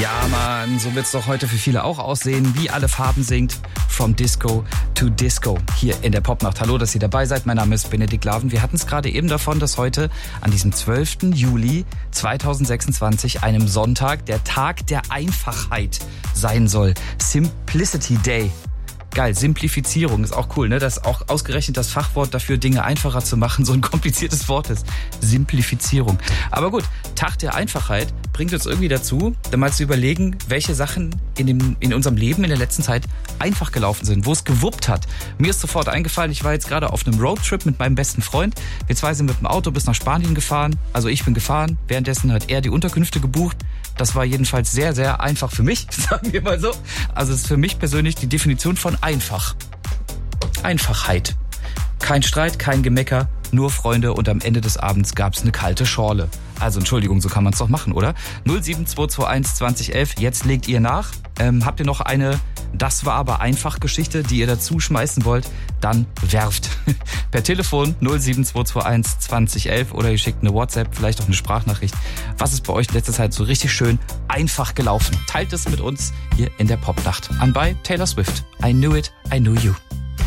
Ja, Mann, so wird's doch heute für viele auch aussehen, wie alle Farben singt. From Disco to Disco. Hier in der Popnacht. Hallo, dass ihr dabei seid. Mein Name ist Benedikt Laven. Wir hatten es gerade eben davon, dass heute an diesem 12. Juli 2026, einem Sonntag, der Tag der Einfachheit sein soll. Simplicity Day. Geil, Simplifizierung ist auch cool, ne? Dass auch ausgerechnet das Fachwort dafür, Dinge einfacher zu machen, so ein kompliziertes Wort ist. Simplifizierung. Aber gut, Tag der Einfachheit bringt uns irgendwie dazu, dann mal zu überlegen, welche Sachen in unserem Leben in der letzten Zeit einfach gelaufen sind, wo es gewuppt hat. Mir ist sofort eingefallen, ich war jetzt gerade auf einem Roadtrip mit meinem besten Freund. Wir zwei sind mit dem Auto bis nach Spanien gefahren. Also ich bin gefahren, währenddessen hat er die Unterkünfte gebucht. Das war jedenfalls sehr, sehr einfach für mich, sagen wir mal so. Also es ist für mich persönlich die Definition von einfach. Einfachheit. Kein Streit, kein Gemecker, nur Freunde und am Ende des Abends gab's eine kalte Schorle. Also Entschuldigung, so kann man's doch machen, oder? 07221 2011, jetzt legt ihr nach. Habt ihr noch eine "Das war aber einfach" Geschichte, die ihr dazu schmeißen wollt? Dann werft. Per Telefon 07221 2011 oder ihr schickt eine WhatsApp, vielleicht auch eine Sprachnachricht. Was ist bei euch in letzter Zeit so richtig schön einfach gelaufen? Teilt es mit uns hier in der Popnacht. Anbei Taylor Swift. I knew it, I knew you.